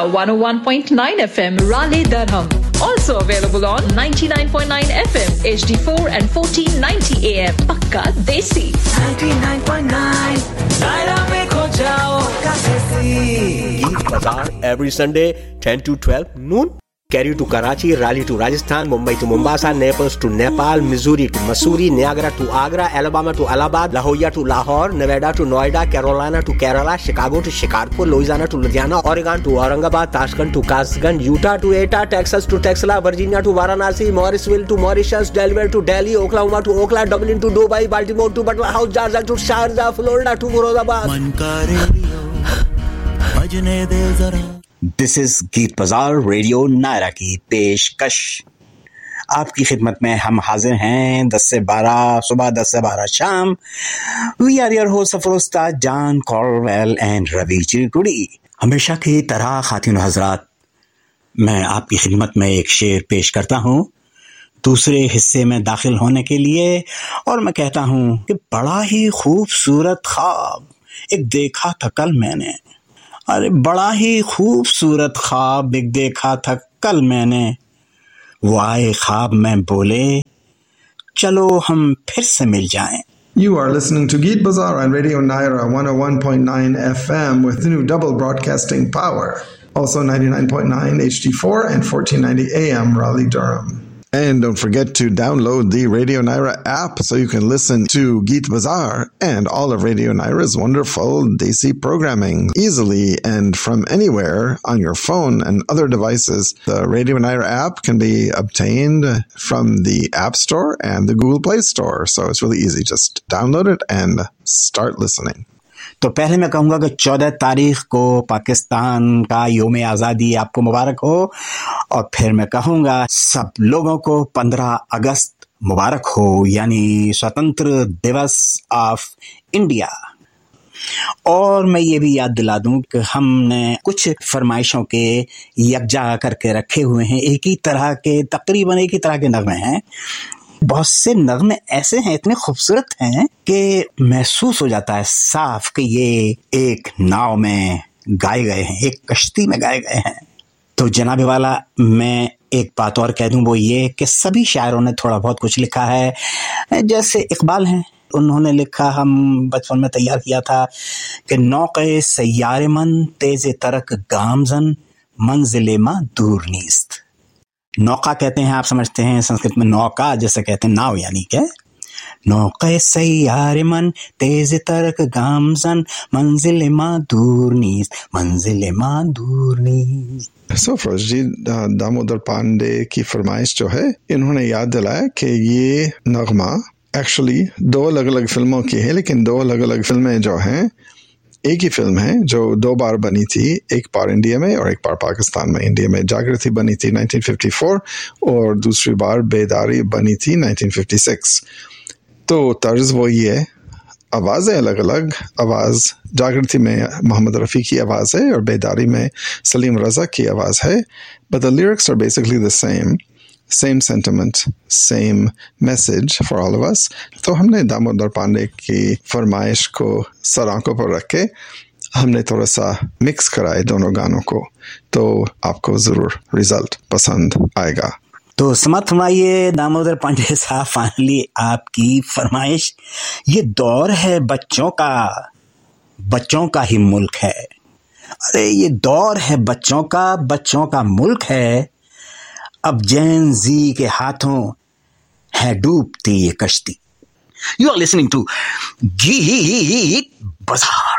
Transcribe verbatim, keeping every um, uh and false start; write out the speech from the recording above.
one oh one point nine F M, Raleigh, Durham. Also available on ninety-nine point nine F M, H D four and fourteen ninety A M. Pakka Desi. ninety-nine point nine, Naira mein kho jao, Pakka Desi. Geet Bazaar every Sunday, ten to twelve noon. Kerry to Karachi, Raleigh to Rajasthan, Mumbai to Mombasa, Naples to Nepal, Missouri to Missouri, Niagara to Agra, Alabama to Allahabad, La Jolla to Lahore, Nevada to Noida, Carolina to Kerala, Chicago to Shikarpur, Louisiana to Ludhiana, Oregon to Aurangabad, Tashkent to Kasganj, Utah to Eta, Texas to Texla, Virginia to Varanasi, Morrisville to Mauritius, Delaware to Delhi, Oklahoma to Oakland, Dublin to Dubai, Baltimore to Butler House, Georgia to Sharjah, Florida to Moradabad. Man ka radio, bajne de zara. This is गीत बाजार radio Naira की पेशकश। आपकी खिदमत में हम हाजिर हैं दस से बारह सुबह, दस से बारह शाम। We are your host सफरोस्ता John Colwell and Ravi चिरकुड़ी। हमेशा की तरह खातिन हजरात, मैं आपकी खिदमत में एक शेर पेश करता हूँ दूसरे हिस्से में दाखिल होने के लिए, और मैं कहता हूँ कि बड़ा ही खूबसूरत ख्वाब एक देखा था कल मैंने। अरे बड़ा ही खूबसूरत ख्वाब एक देखा था कल मैंने, वो आए ख्वाब में बोले चलो हम फिर से मिल जाएं। You are listening to Geet Bazaar on Radio Naira one oh one point nine F M with new double broadcasting power. Also ninety-nine point nine H D four and fourteen ninety A M Raleigh, Durham. And don't forget to download the Radio Naira app so you can listen to Geet Bazaar and all of Radio Naira's wonderful Desi programming easily and from anywhere on your phone and other devices. The Radio Naira app can be obtained from the App Store and the Google Play Store. So it's really easy. Just download it and start listening. तो पहले मैं कहूँगा कि चौदह तारीख को पाकिस्तान का योम आज़ादी आपको मुबारक हो, और फिर मैं कहूँगा सब लोगों को पंद्रह अगस्त मुबारक हो, यानी स्वतंत्र दिवस ऑफ इंडिया। और मैं ये भी याद दिला दूं कि हमने कुछ फरमाइशों के यकजा करके रखे हुए हैं। एक ही तरह के, तकरीबन एक ही तरह के नगमे हैं। बहुत से नगमे ऐसे हैं, इतने खूबसूरत हैं कि महसूस हो जाता है साफ कि ये एक नाव में गाए गए हैं, एक कश्ती में गाए गए हैं। तो जनाब वाला, मैं एक बात और कह दूं, वो ये कि सभी शायरों ने थोड़ा बहुत कुछ लिखा है। जैसे इकबाल हैं, उन्होंने लिखा, हम बचपन में तैयार किया था कि नौके सैयारे मन तेज़े तरक गामजन मंजिले मां दूर नीस्त। नौका कहते हैं, आप समझते हैं संस्कृत में नौका जैसे कहते हैं नाव, यानी क्या नौके सैयारे मन तेज तरक गामजन मंजिल मां दूर नीस, मंजिल मां दूर नीस। So फरोज जी, दामोदर पांडे की फरमाइश जो है, इन्होंने याद दिलाया कि ये नगमा एक्चुअली दो अलग अलग फिल्मों की है, लेकिन दो अलग अलग फिल्में जो हैं एक ही फिल्म है जो दो बार बनी थी, एक बार इंडिया में और एक बार पाकिस्तान में। इंडिया में जागृति बनी थी नाइनटीन फिफ्टी फोर और दूसरी बार बेदारी बनी थी नाइनटीन फिफ्टी सिक्स। तो तर्ज वही है, आवाज़ें अलग अलग। आवाज़ जागृति में मोहम्मद रफ़ी की आवाज़ है और बेदारी में सलीम रज़ा की आवाज़ है, but the lyrics are basically the same, same sentiment, same message for all of us. तो हमने दामोदर पांडे की फरमाइश को सर आंखों पर रख के हमने थोड़ा सा मिक्स कराए दोनों गानों को, तो आपको ज़रूर रिजल्ट पसंद आएगा। तो समझ फरमाइए दामोदर पांडे साहब, फाइनली आपकी फरमाइश। ये दौर है बच्चों का, बच्चों का ही मुल्क है। अरे ये दौर है बच्चों का, बच्चों का मुल्क है। अब जेन जी के हाथों है डूबती ये कश्ती। यू आर लिसनिंग टू गीत बाजार।